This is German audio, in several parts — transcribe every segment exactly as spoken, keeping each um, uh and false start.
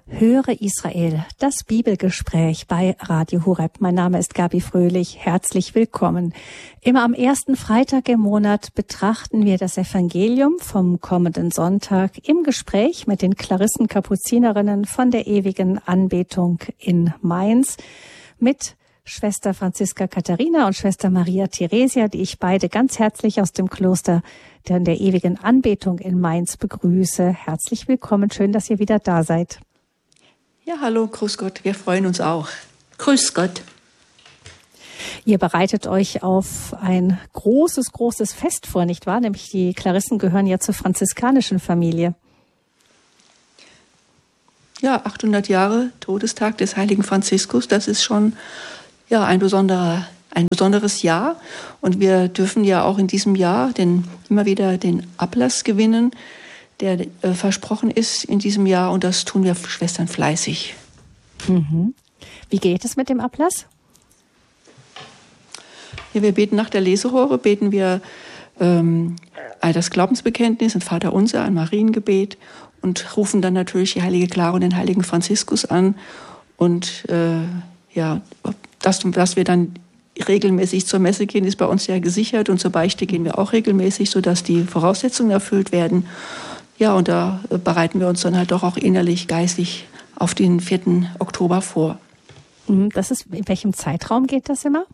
Höre Israel, das Bibelgespräch bei Radio Horeb. Mein Name ist Gabi Fröhlich. Herzlich willkommen. Immer am ersten Freitag im Monat betrachten wir das Evangelium vom kommenden Sonntag im Gespräch mit den Klarissen-Kapuzinerinnen von der ewigen Anbetung in Mainz mit Schwester Franziska Katharina und Schwester Maria Theresia, die ich beide ganz herzlich aus dem Kloster der, der ewigen Anbetung in Mainz begrüße. Herzlich willkommen, schön, dass ihr wieder da seid. Ja, hallo, grüß Gott, wir freuen uns auch. Grüß Gott. Ihr bereitet euch auf ein großes, großes Fest vor, nicht wahr? Nämlich die Klarissen gehören ja zur franziskanischen Familie. Ja, achthundert Jahre Todestag des heiligen Franziskus, das ist schon ja, ein, besonderer, ein besonderes Jahr. Und wir dürfen ja auch in diesem Jahr den, immer wieder den Ablass gewinnen, der äh, versprochen ist in diesem Jahr. Und das tun wir Schwestern fleißig. Mhm. Wie geht es mit dem Ablass? Ja, wir beten nach der Lesehore, beten wir ähm, das Glaubensbekenntnis, ein Vaterunser, ein Mariengebet und rufen dann natürlich die heilige Clara und den heiligen Franziskus an. Und äh, ja, dass, dass wir dann regelmäßig zur Messe gehen, ist bei uns ja gesichert. Und zur Beichte gehen wir auch regelmäßig, sodass die Voraussetzungen erfüllt werden. Ja, und da bereiten wir uns dann halt doch auch innerlich, geistig auf den vierten Oktober vor. Das ist, in welchem Zeitraum geht das immer?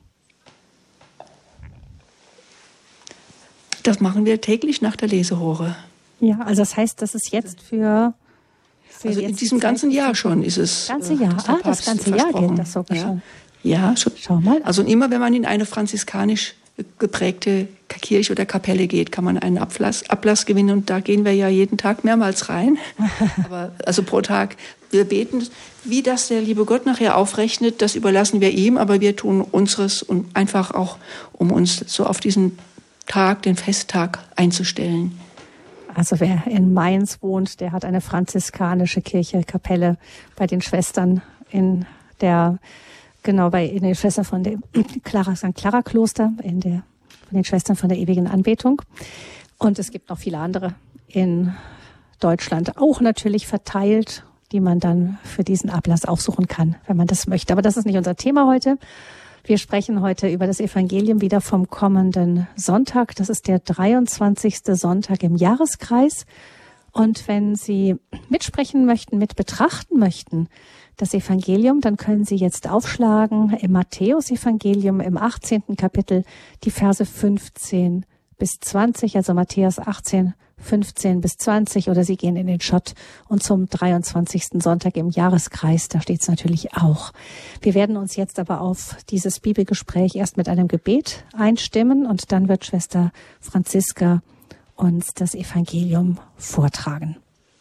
Das machen wir täglich nach der Lesehore. Ja, also das heißt, das ist jetzt für... für also jetzt in diesem ganzen Jahr schon ist es. Das ganze Jahr, ah, das ganze Jahr geht das sogar ja. schon. Ja, schon. Schau mal. Also immer, wenn man in eine franziskanisch geprägte Kirche oder Kapelle geht, kann man einen Ablass, Ablass gewinnen. Und da gehen wir ja jeden Tag mehrmals rein. Aber, also pro Tag. Wir beten, wie das der liebe Gott nachher aufrechnet, das überlassen wir ihm. Aber wir tun unseres und einfach auch, um uns so auf diesen Tag, den Festtag einzustellen. Also wer in Mainz wohnt, der hat eine franziskanische Kirche, Kapelle bei den Schwestern in der Genau, bei in den Schwestern von dem Clara, Sankt Clara Kloster, in der, von den Schwestern von der ewigen Anbetung. Und es gibt noch viele andere in Deutschland, auch natürlich verteilt, die man dann für diesen Ablass aufsuchen kann, wenn man das möchte. Aber das ist nicht unser Thema heute. Wir sprechen heute über das Evangelium wieder vom kommenden Sonntag. Das ist der dreiundzwanzigste Sonntag im Jahreskreis. Und wenn Sie mitsprechen möchten, mit betrachten möchten, das Evangelium, dann können Sie jetzt aufschlagen im Matthäus-Evangelium im achtzehnten Kapitel die Verse fünfzehn bis zwanzig, also Matthäus achtzehn, fünfzehn bis zwanzig, oder Sie gehen in den Schott und zum dreiundzwanzigsten Sonntag im Jahreskreis, da steht es natürlich auch. Wir werden uns jetzt aber auf dieses Bibelgespräch erst mit einem Gebet einstimmen und dann wird Schwester Franziska uns das Evangelium vortragen.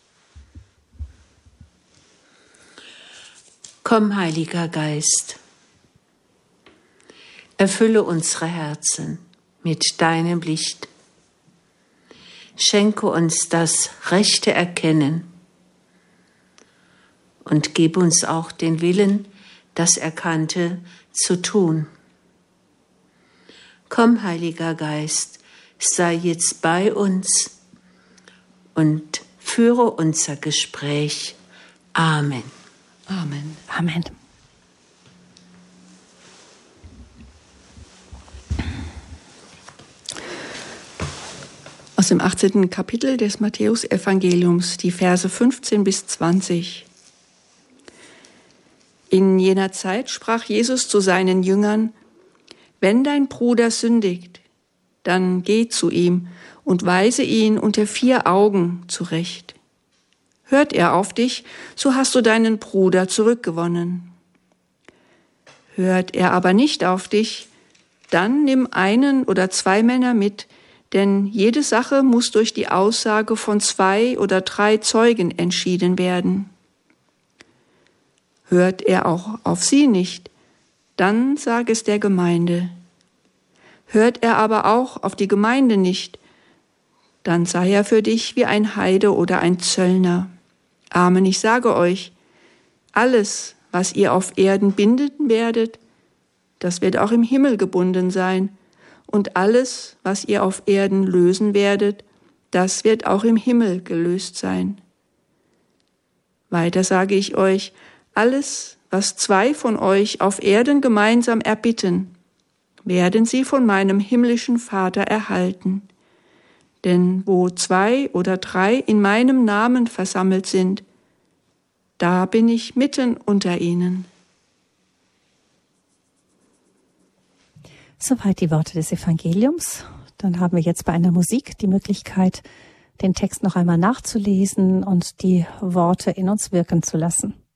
Komm, Heiliger Geist, erfülle unsere Herzen mit deinem Licht. Schenke uns das rechte Erkennen und gib uns auch den Willen, das Erkannte zu tun. Komm, Heiliger Geist, sei jetzt bei uns und führe unser Gespräch. Amen. Amen. Amen. Aus dem achtzehnten Kapitel des Matthäus-Evangeliums, die Verse fünfzehn bis zwanzig. In jener Zeit sprach Jesus zu seinen Jüngern: Wenn dein Bruder sündigt, dann geh zu ihm und weise ihn unter vier Augen zurecht. Hört er auf dich, so hast du deinen Bruder zurückgewonnen. Hört er aber nicht auf dich, dann nimm einen oder zwei Männer mit, denn jede Sache muss durch die Aussage von zwei oder drei Zeugen entschieden werden. Hört er auch auf sie nicht, dann sag es der Gemeinde. Hört er aber auch auf die Gemeinde nicht, dann sei er für dich wie ein Heide oder ein Zöllner. Amen, ich sage euch, alles, was ihr auf Erden binden werdet, das wird auch im Himmel gebunden sein. Und alles, was ihr auf Erden lösen werdet, das wird auch im Himmel gelöst sein. Weiter sage ich euch, alles, was zwei von euch auf Erden gemeinsam erbitten, werden sie von meinem himmlischen Vater erhalten. Denn wo zwei oder drei in meinem Namen versammelt sind, da bin ich mitten unter ihnen. Soweit die Worte des Evangeliums. Dann haben wir jetzt bei einer Musik die Möglichkeit, den Text noch einmal nachzulesen und die Worte in uns wirken zu lassen.